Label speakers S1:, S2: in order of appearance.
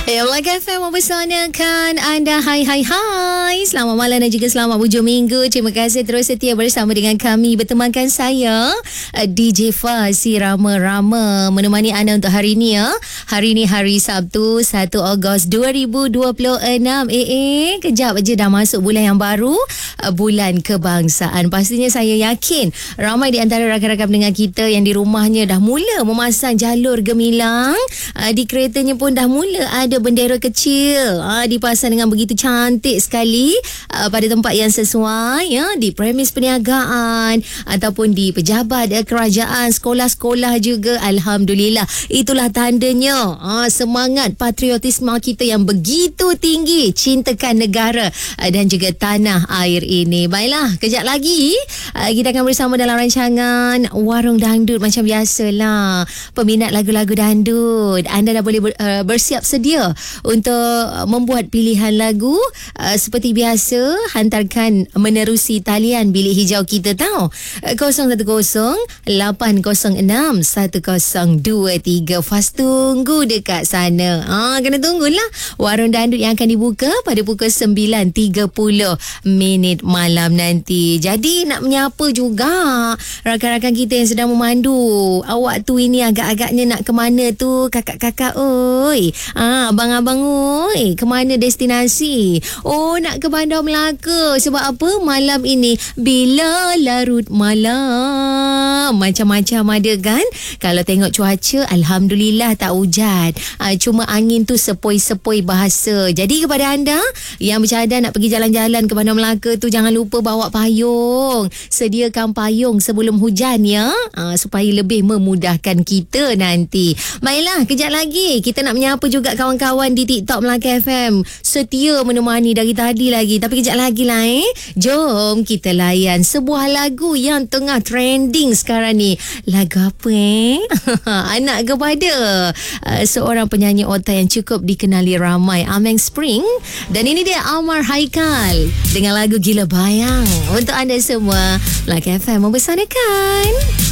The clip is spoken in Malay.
S1: Ya, Melaka FM mempersanakan anda. Hai. Selamat malam dan juga selamat hujung minggu. Terima kasih terus setia bersama dengan kami. Bertemankan saya, DJ Fah, si Rama-Rama, menemani anda untuk hari ini ya. Hari ini hari Sabtu, 1 Ogos 2026. Kejap je dah masuk bulan yang baru, bulan kebangsaan. Pastinya saya yakin ramai di antara rakan-rakan pendengar kita yang di rumahnya dah mula memasang jalur gemilang. Di keretanya pun dah mula ada bendera kecil dipasang dengan begitu cantik sekali pada tempat yang sesuai ya, di premis perniagaan ataupun di pejabat kerajaan, sekolah-sekolah juga. Alhamdulillah, itulah tandanya semangat patriotisme kita yang begitu tinggi, cintakan negara dan juga tanah air ini. Baiklah, kejap lagi kita akan bersama dalam rancangan Warung Dangdut. Macam biasalah, peminat lagu-lagu dangdut, anda dah boleh bersiap sedia untuk membuat pilihan lagu. Seperti biasa, hantarkan menerusi talian bilik hijau kita tahu, 010-806-1023. Fast tunggu dekat sana. Kena tunggulah. Warung Dangdut yang akan dibuka pada pukul 9.30 malam nanti. Jadi nak menyapa juga rakan-rakan kita yang sedang memandu. Waktu ini agak-agaknya nak ke mana tu kakak-kakak oi? Abang-abang oi, ke mana destinasi? Nak ke Bandar Melaka. Sebab apa? Malam ini bila larut malam, macam-macam ada kan. Kalau tengok cuaca, alhamdulillah tak hujan. Cuma angin tu sepoi-sepoi bahasa. Jadi kepada anda yang bercadang nak pergi jalan-jalan ke Bandar Melaka tu, jangan lupa bawa payung. Sediakan payung sebelum hujan ya, supaya lebih memudahkan kita nanti. Baiklah, kejap lagi kita nak menyapa juga kawan-kawan di TikTok Melaka FM. Setia menemani dari tadi lagi. Tapi kejap lagi lah Jom kita layan sebuah lagu yang tengah trending sekarang ni. Lagu apa Anak kepada seorang penyanyi otai yang cukup dikenali ramai, Ameng Spring. Dan ini dia Amar Haikal dengan lagu Gila Bayang. Untuk anda semua, Melaka FM mempersanakan.